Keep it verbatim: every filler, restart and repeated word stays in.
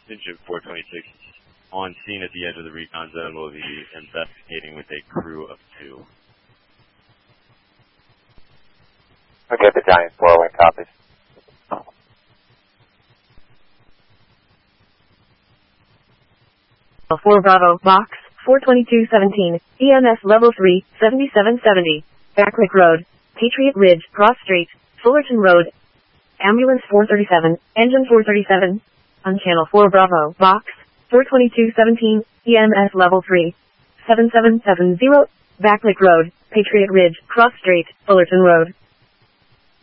Engine four twenty-six on scene at the edge of the recon zone will be investigating with a crew of two. Okay, Battalion four, one copies. four Bravo, box, four twenty-two seventeen, E M S level three, seventy-seven seventy, Backlick Road, Patriot Ridge, Cross Street, Fullerton Road, Ambulance four thirty-seven, Engine four thirty-seven, on Channel four Bravo, box, four twenty-two seventeen, E M S level three, seventy-seven seventy, Backlick Road, Patriot Ridge, Cross Street, Fullerton Road.